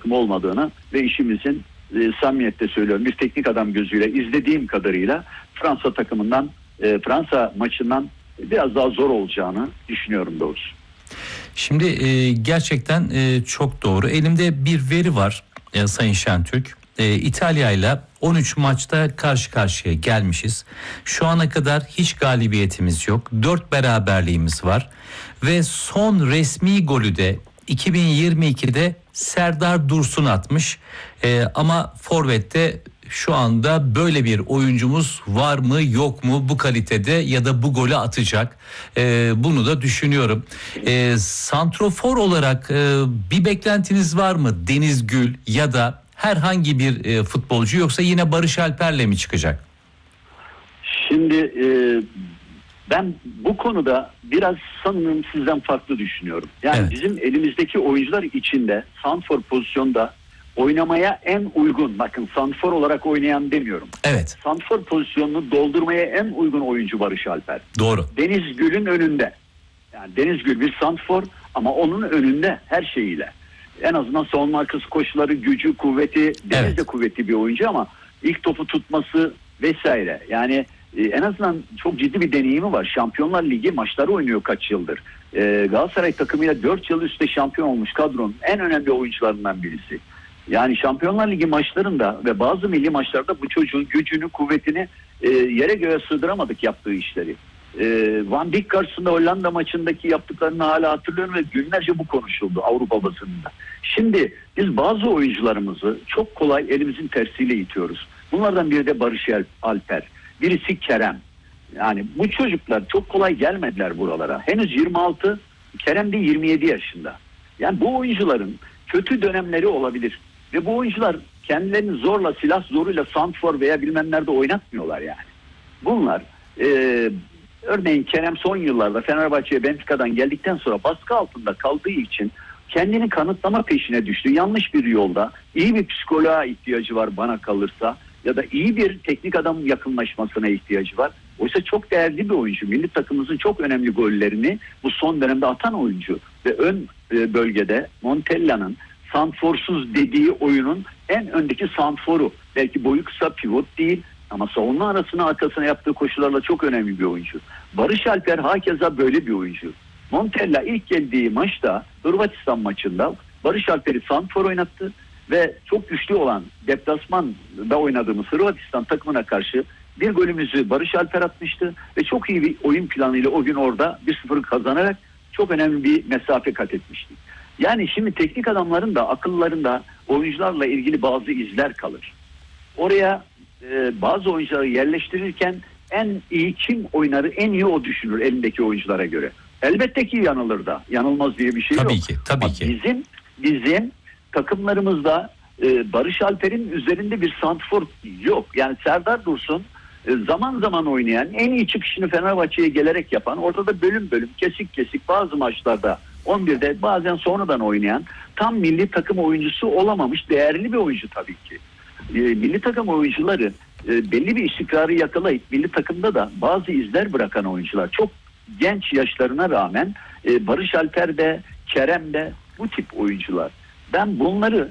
takım olmadığını ve işimizin samimiyetle söylüyorum bir teknik adam gözüyle izlediğim kadarıyla Fransa takımından Fransa maçından biraz daha zor olacağını düşünüyorum doğrusu. Şimdi gerçekten çok doğru. Elimde bir veri var Sayın Şentürk. İtalya ile 13 maçta karşı karşıya gelmişiz. Şu ana kadar hiç galibiyetimiz yok. 4 beraberliğimiz var. Ve son resmi golü de 2022'de Serdar Dursun atmış. Ama forvette şu anda böyle bir oyuncumuz var mı yok mu bu kalitede ya da bu golü atacak, bunu da düşünüyorum. Santrofor olarak bir beklentiniz var mı Deniz Gül ya da herhangi bir futbolcu, yoksa yine Barış Alper'le mi çıkacak? Şimdi ben bu konuda biraz sanırım sizden farklı düşünüyorum. Yani evet. Bizim elimizdeki oyuncular içinde santrfor pozisyonda oynamaya en uygun, bakın santrfor olarak oynayan demiyorum. Evet. Santrfor pozisyonunu doldurmaya en uygun oyuncu Barış Alper. Doğru. Deniz Gül'ün önünde. Yani Deniz Gül bir santrfor ama onun önünde her şeyiyle. En azından savunma arkası koşuları, gücü, kuvveti, Deniz de kuvvetli bir oyuncu ama ilk topu tutması vesaire. Yani en azından çok ciddi bir deneyimi var. Şampiyonlar Ligi maçları oynuyor kaç yıldır. Galatasaray takımıyla 4 yıl üstte şampiyon olmuş kadronun en önemli oyuncularından birisi. Yani Şampiyonlar Ligi maçlarında ve bazı milli maçlarda bu çocuğun gücünü, kuvvetini yere göğe sığdıramadık yaptığı işleri. Van Dijk karşısında Hollanda maçındaki yaptıklarını hala hatırlıyorum ve günlerce bu konuşuldu Avrupa basınında. Şimdi biz bazı oyuncularımızı çok kolay elimizin tersiyle itiyoruz. Bunlardan biri de Barış Alper, birisi Kerem. Yani bu çocuklar çok kolay gelmediler buralara. Henüz 26, Kerem de 27 yaşında. Yani bu oyuncuların kötü dönemleri olabilir. Ve bu oyuncular kendilerini zorla, silah zoruyla santrfor veya bilmem nerede oynatmıyorlar yani. Bunlar örneğin Kerem son yıllarda Fenerbahçe'ye Benfica'dan geldikten sonra baskı altında kaldığı için kendini kanıtlama peşine düştü. Yanlış bir yolda. İyi bir psikoloğa ihtiyacı var bana kalırsa ya da iyi bir teknik adam yakınlaşmasına ihtiyacı var. Oysa çok değerli bir oyuncu. Milli takımımızın çok önemli gollerini bu son dönemde atan oyuncu. Ve ön bölgede Montella'nın santrforsuz dediği oyunun en öndeki santrforu. Belki boyu kısa, pivot değil ama savunma arasına arkasına yaptığı koşularla çok önemli bir oyuncu. Barış Alper hakeza böyle bir oyuncu. Montella ilk geldiği maçta Hırvatistan maçında Barış Alper'i santrfor oynattı ve çok güçlü olan deplasmanda oynadığımız Hırvatistan takımına karşı bir golümüzü Barış Alper atmıştı ve çok iyi bir oyun planıyla o gün orada 1-0 kazanarak çok önemli bir mesafe kat etmiştik. Yani şimdi teknik adamların da akıllarında oyuncularla ilgili bazı izler kalır. Oraya bazı oyuncuları yerleştirirken en iyi kim oynarı en iyi o düşünür elindeki oyunculara göre. Elbette ki yanılır da. Yanılmaz diye bir şey tabii yok. Ki, tabii ki. Bizim takımlarımızda Barış Alper'in üzerinde bir santrfor yok. Yani Serdar Dursun zaman zaman oynayan, en iyi çıkışını Fenerbahçe'ye gelerek yapan, ortada bölüm bölüm, kesik kesik bazı maçlarda 11'de bazen sonradan oynayan tam milli takım oyuncusu olamamış değerli bir oyuncu tabii ki. Milli takım oyuncuları belli bir istikrarı yakalayıp milli takımda da bazı izler bırakan oyuncular. Çok genç yaşlarına rağmen Barış Alper de Kerem de bu tip oyuncular. Ben bunları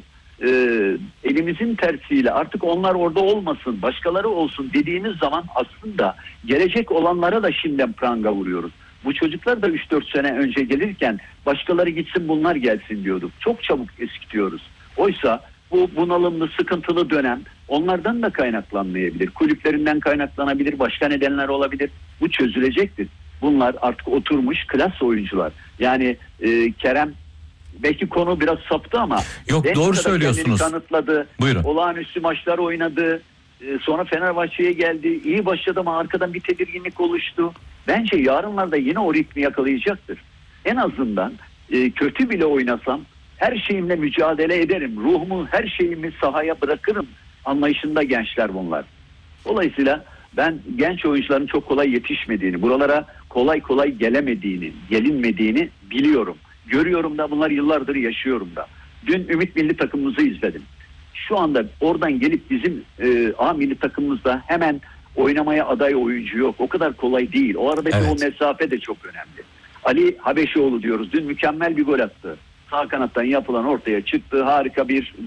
elimizin tersiyle artık onlar orada olmasın, başkaları olsun dediğimiz zaman aslında gelecek olanlara da şimdiden pranga vuruyoruz. Bu çocuklar da 3-4 sene önce gelirken başkaları gitsin bunlar gelsin diyorduk. Çok çabuk eskitiyoruz. Oysa bu bunalımlı, sıkıntılı dönem onlardan da kaynaklanmayabilir. Kulüplerinden kaynaklanabilir, başka nedenler olabilir. Bu çözülecektir. Bunlar artık oturmuş klas oyuncular. Yani Kerem belki konu biraz saptı ama yok doğru söylüyorsunuz. Kanıtladı. Buyurun. Olağanüstü maçlar oynadı. Sonra Fenerbahçe'ye geldi. İyi başladı ama arkadan bir tedirginlik oluştu. Bence yarınlarda yine o ritmi yakalayacaktır. En azından kötü bile oynasam her şeyimle mücadele ederim. Ruhumu, her şeyimi sahaya bırakırım anlayışında gençler bunlar. Dolayısıyla ben genç oyuncuların çok kolay yetişmediğini, buralara kolay kolay gelinmediğini biliyorum. Görüyorum da bunlar yıllardır yaşıyorum da. Dün Ümit milli takımımızı izledim. Şu anda oradan gelip bizim A milli takımımızda hemen oynamaya aday oyuncu yok. O kadar kolay değil. O aradaki o mesafe de çok önemli. Ali Habeşioğlu diyoruz. Dün mükemmel bir gol attı. Sağ kanattan yapılan ortaya çıktı. Harika bir